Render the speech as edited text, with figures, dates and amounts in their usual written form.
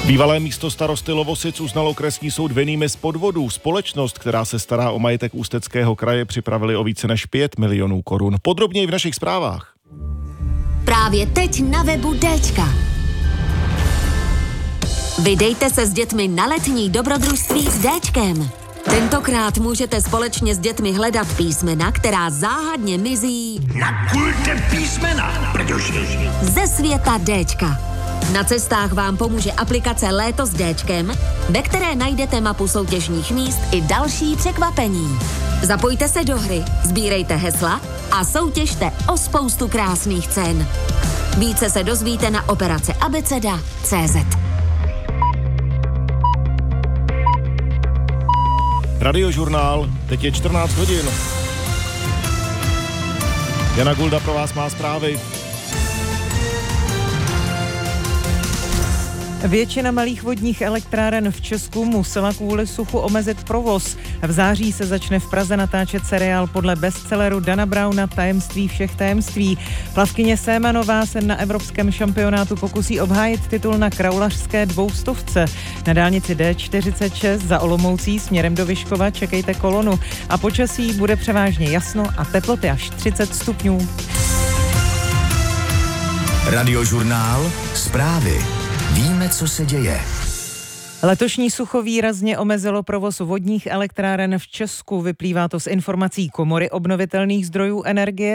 Bývalé místo starosty Lovosic uznal okresní soud vinnými z podvodů. Společnost, která se stará o majetek Ústeckého kraje, připravili o více než 5 milionů korun. Podrobněji v našich zprávách. Právě teď na webu Déčka. Vydejte se s dětmi na letní dobrodružství s Déčkem. Tentokrát můžete společně s dětmi hledat písmena, která záhadně mizí Nakulte písmena, protože ze světa Déčka. Na cestách vám pomůže aplikace Léto s Déčkem, ve které najdete mapu soutěžních míst i další překvapení. Zapojte se do hry, sbírejte hesla a soutěžte o spoustu krásných cen. Více se dozvíte na operace abeceda.cz. Radiožurnál, teď je 14 hodin. Jana Gulda pro vás má zprávy. Většina malých vodních elektráren v Česku musela kvůli suchu omezit provoz. V září se začne v Praze natáčet seriál podle bestselleru Dana Browna Tajemství všech tajemství. Plavkyně Sémanová se na evropském šampionátu pokusí obhájit titul na kraulařské 200. Na dálnici D46 za Olomoucí směrem do Vyškova čekejte kolonu a počasí bude převážně jasno a teploty až 30 stupňů. Radiožurnál, zprávy. Víme, co se děje. Letošní sucho výrazně omezilo provoz vodních elektráren v Česku. Vyplývá to z informací Komory obnovitelných zdrojů energie